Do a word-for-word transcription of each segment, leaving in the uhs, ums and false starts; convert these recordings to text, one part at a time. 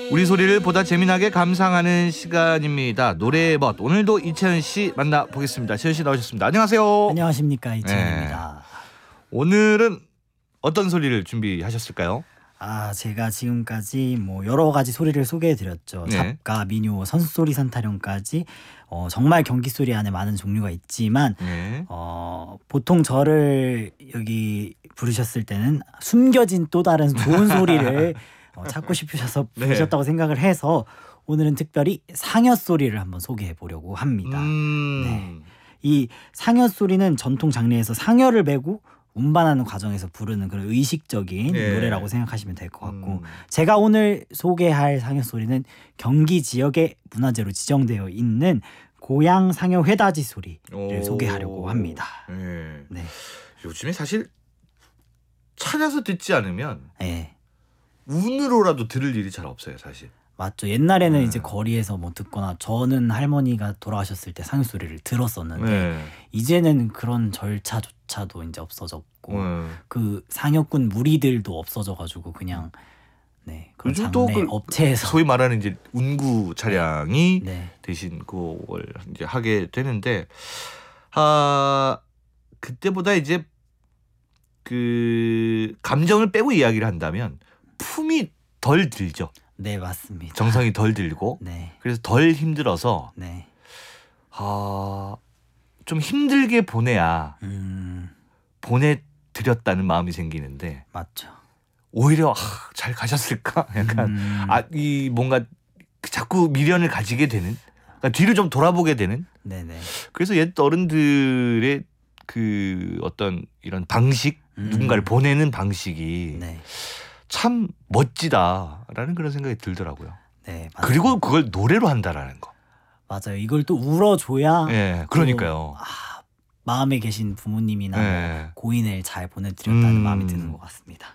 우리 소리를 보다 재미나게 감상하는 시간입니다. 노래벗. 오늘도 이채연 씨 만나보겠습니다. 채연 씨 나오셨습니다. 안녕하세요. 안녕하십니까, 이채연입니다. 네. 오늘은 어떤 소리를 준비하셨을까요? 아, 제가 지금까지 뭐 여러 가지 소리를 소개해드렸죠. 네. 잡가, 민요, 선수소리, 산타령까지 어, 정말 경기 소리 안에 많은 종류가 있지만 네. 어, 보통 저를 여기 부르셨을 때는 숨겨진 또 다른 좋은 소리를 어, 찾고 싶으셔서 부르셨다고 네. 생각을 해서 오늘은 특별히 상여 소리를 한번 소개해 보려고 합니다. 음... 네. 이 상여 소리는 전통 장례에서 상여를 메고 운반하는 과정에서 부르는 그런 의식적인 네. 노래라고 생각하시면 될 것 같고 음. 제가 오늘 소개할 상여 소리는 경기 지역의 문화재로 지정되어 있는 고양 상여 회다지 소리를 오. 소개하려고 합니다. 네. 네. 요즘에 사실 찾아서 듣지 않으면 네. 운으로라도 들을 일이 잘 없어요, 사실. 맞죠. 옛날에는 네. 이제 거리에서 뭐 듣거나 저는 할머니가 돌아가셨을 때 상여 소리를 들었었는데 네. 이제는 그런 절차조차도 이제 없어졌고 네. 그 상여꾼 무리들도 없어져가지고 그냥 네 그런 요즘 장례 또 그 업체에서 소위 말하는 이제 운구 차량이 네. 대신 그걸 이제 하게 되는데 아 그때보다 이제 그 감정을 빼고 이야기를 한다면 품이 덜 들죠. 네, 맞습니다. 정성이 덜 들고 네. 그래서 덜 힘들어서 네. 아, 좀 힘들게 보내야 음, 보내드렸다는 마음이 생기는데 맞죠. 오히려 아, 잘 가셨을까? 약간 음, 아, 이 뭔가 자꾸 미련을 가지게 되는 그러니까 뒤를 좀 돌아보게 되는 네네. 그래서 옛 어른들의 그 어떤 이런 방식 음. 누군가를 보내는 방식이 네. 참 멋지다라는 그런 생각이 들더라고요. 네. 맞아요. 그리고 그걸 노래로 한다라는 거. 맞아요. 이걸 또 울어줘야. 예, 그러니까요. 또, 아, 마음에 계신 부모님이나 예. 뭐 고인을 잘 보내드렸다는 음. 마음이 드는 것 같습니다.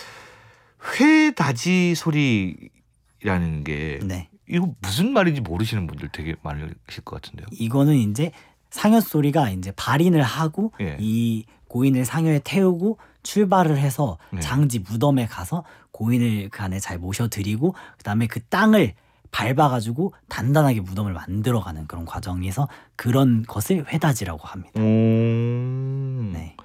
회다지 소리라는 게 네. 이거 무슨 말인지 모르시는 분들 되게 많으실 것 같은데요. 이거는 이제 상여 소리가 이제 발인을 하고 예. 이 고인을 상여에 태우고 출발을 해서 네. 장지 무덤에 가서 고인을 그 안에 잘 모셔드리고 그다음에 그 땅을 밟아가지고 단단하게 무덤을 만들어가는 그런 과정에서 그런 것을 회다지라고 합니다. 음... 네.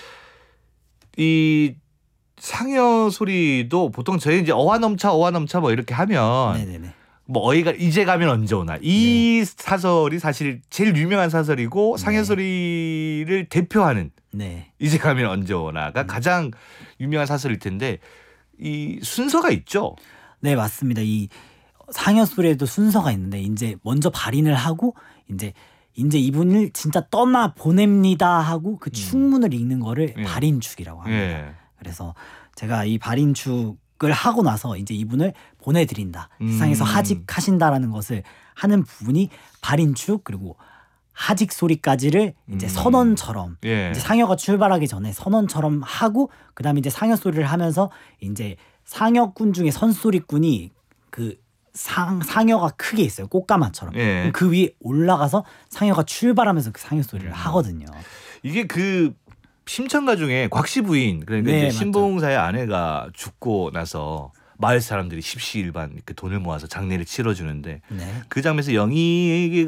이 상여 소리도 보통 저희 이제 어와넘차 어와넘차 뭐 이렇게 하면 네네네. 뭐 어이가 이제 가면 언제 오나 이 네. 사설이 사실 제일 유명한 사설이고 상여 네. 소리를 대표하는 네. 이제 가면 언제 오나가 음. 가장 유명한 사설일 텐데 이 순서가 있죠. 네, 맞습니다. 이 상여 소리에도 순서가 있는데 이제 먼저 발인을 하고 이제 이제 이분을 진짜 떠나 보냅니다 하고 그 축문을 읽는 거를 예. 발인축이라고 합니다. 예. 그래서 제가 이 발인축을 하고 나서 이제 이분을 보내드린다. 음. 세상에서 하직하신다라는 것을 하는 부분이 발인축 그리고 하직 소리까지를 이제 음. 선언처럼 예. 이제 상여가 출발하기 전에 선언처럼 하고 그다음에 이제 상여 소리를 하면서 이제 상여꾼 중에 선소리꾼이 그 상, 상여가 크게 있어요. 꽃가마처럼. 예. 그 위에 올라가서 상여가 출발하면서 그 상여 소리를 음. 하거든요. 이게 그 심청가 중에 곽씨 부인 그러니까 네, 이제 맞죠. 신봉사의 아내가 죽고 나서 마을 사람들이 십시일반 그 돈을 모아서 장례를 치러주는데 네. 그 장면에서 영희에게